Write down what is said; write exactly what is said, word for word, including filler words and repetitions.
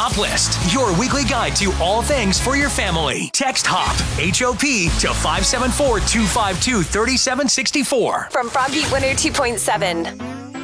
Hop List, your weekly guide to all things for your family. Text HOP, H O P, to five seven four, two five two, three seven six four. From Frog Beat one oh two point seven.